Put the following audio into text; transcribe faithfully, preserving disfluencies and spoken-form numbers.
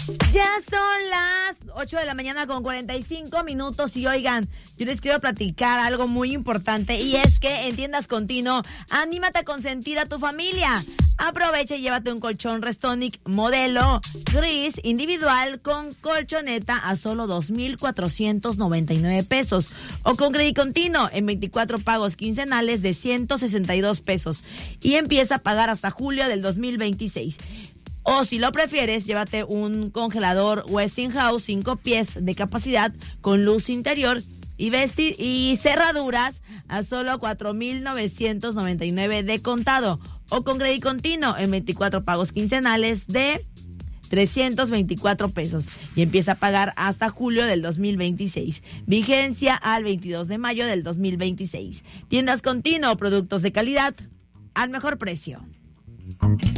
Ya son las ocho de la mañana con cuarenta y cinco minutos y oigan, yo les quiero platicar algo muy importante y es que en Tiendas Continuo, anímate a consentir a tu familia. Aprovecha y llévate un colchón Restonic modelo gris individual con colchoneta a solo dos mil cuatrocientos noventa y nueve pesos o con crédito continuo en veinticuatro pagos quincenales de ciento sesenta y dos pesos y empieza a pagar hasta julio del dos mil veintiséis. O si lo prefieres, llévate un congelador Westinghouse cinco pies de capacidad con luz interior y vesti- y cerraduras a solo cuatro mil novecientos noventa y nueve de contado o con crédito continuo en veinticuatro pagos quincenales de trescientos veinticuatro pesos y empieza a pagar hasta julio del dos mil veintiséis. Vigencia al veintidós de mayo del dos mil veintiséis. Tiendas Continuo, productos de calidad al mejor precio.